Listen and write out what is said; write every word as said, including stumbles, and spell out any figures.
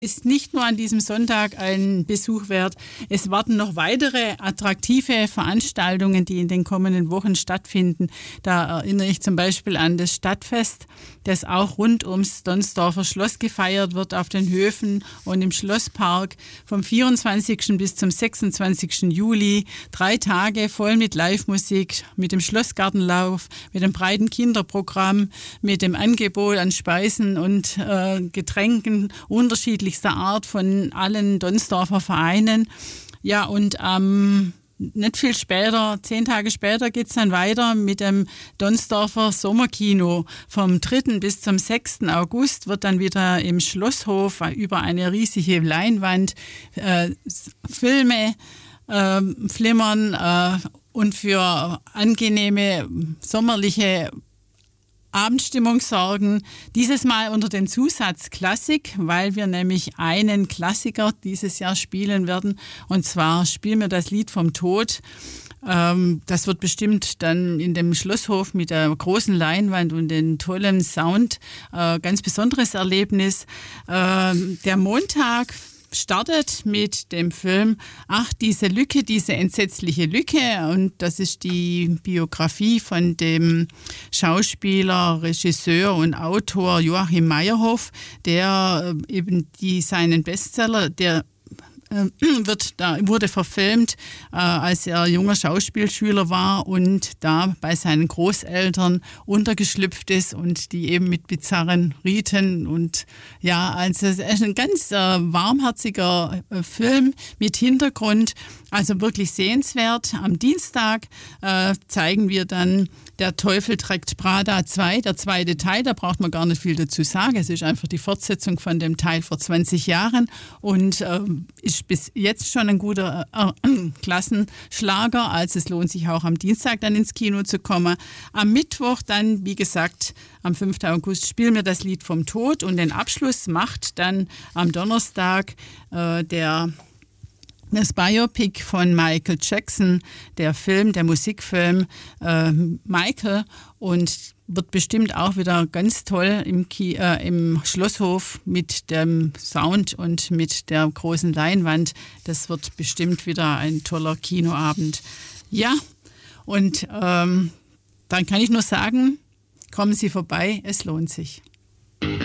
ist nicht nur an diesem Sonntag ein Besuch wert. Es warten noch weitere attraktive Veranstaltungen, die in den kommenden Wochen stattfinden. Da erinnere ich zum Beispiel an das Stadtfest, das auch rund ums Donsdorfer Schloss gefeiert wird, auf den Höfen und im Schlosspark vom vierundzwanzigsten bis zum sechsundzwanzigsten Juli. Drei Tage voll mit Live-Musik, mit dem Schlossgartenlauf, mit dem breiten Kinderprogramm, mit dem Angebot an Speisen und äh, Getränken unterschiedlichster Art von allen Donsdorfer Vereinen. Ja, und ähm, nicht viel später, zehn Tage später geht es dann weiter mit dem Donsdorfer Sommerkino. Vom dritten bis zum sechsten August wird dann wieder im Schlosshof über eine riesige Leinwand äh, Filme äh, flimmern äh, und für angenehme sommerliche Abendstimmung sorgen. Dieses Mal unter dem Zusatz Klassik, weil wir nämlich einen Klassiker dieses Jahr spielen werden. Und zwar spielen wir das Lied vom Tod. Ähm, das wird bestimmt dann in dem Schlosshof mit der großen Leinwand und dem tollen Sound äh, ganz besonderes Erlebnis. Ähm, der Montag startet mit dem Film Ach, diese Lücke, diese entsetzliche Lücke. Und das ist die Biografie von dem Schauspieler, Regisseur und Autor Joachim Meyerhoff, der eben die, seinen Bestseller, der wird da wurde verfilmt, äh, als er junger Schauspielschüler war und da bei seinen Großeltern untergeschlüpft ist und die eben mit bizarren Riten und ja, also es ist ein ganz äh, warmherziger äh, Film mit Hintergrund, also wirklich sehenswert. Am Dienstag äh, zeigen wir dann Der Teufel trägt Prada zwei, der zweite Teil, da braucht man gar nicht viel dazu sagen. Es ist einfach die Fortsetzung von dem Teil vor zwanzig Jahren und äh, ist bis jetzt schon ein guter äh, Klassenschlager. Also es lohnt sich auch am Dienstag dann ins Kino zu kommen. Am Mittwoch dann, wie gesagt, am fünften August spielen wir das Lied vom Tod und den Abschluss macht dann am Donnerstag äh, der Das Biopic von Michael Jackson, der Film, der Musikfilm äh, Michael, und wird bestimmt auch wieder ganz toll im, Ki- äh, im Schlosshof mit dem Sound und mit der großen Leinwand. Das wird bestimmt wieder ein toller Kinoabend. Ja, und ähm, dann kann ich nur sagen, kommen Sie vorbei, es lohnt sich.